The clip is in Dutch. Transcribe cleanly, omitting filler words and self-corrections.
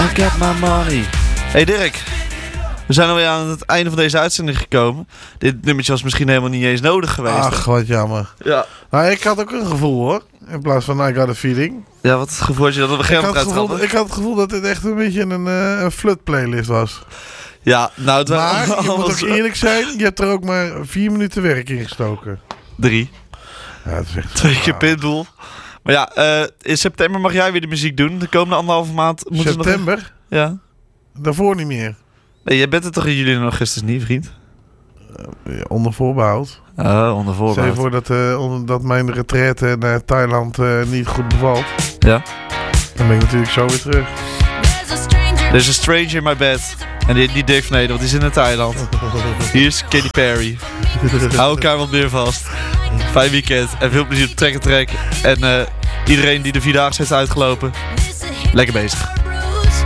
I got my money. Hey Dirk, we zijn alweer aan het einde van deze uitzending gekomen. Dit nummertje was misschien helemaal niet eens nodig geweest. Ach, wat jammer. Ja. Nou, ik had ook een gevoel hoor. In plaats van I got a feeling. Ja, wat gevoel had je dat we geen gaat trappen? Ik had het gevoel dat dit echt een beetje een flut playlist was. Ja, nou het maar je moet ook eerlijk zijn, je hebt er ook maar 4 minuten werk in gestoken. 3. Ja, het is echt 2 keer Pitbull. Maar ja, in september mag jij weer de muziek doen. De komende 1,5 maand moeten september? Nog... Ja. Daarvoor niet meer. Nee, jij bent er toch in juli en augustus niet, vriend? Onder voorbehoud. Onder voorbehoud. Stel je voor dat mijn retraite naar Thailand niet goed bevalt. Ja. Dan ben ik natuurlijk zo weer terug. There's a stranger in my bed. En die Dave Neder, want die zit in Thailand. Hier is Katy Perry. Hou elkaar wat meer vast. Fijn weekend en veel plezier op Track & Track. En iedereen die de 4-daagse heeft uitgelopen, lekker bezig.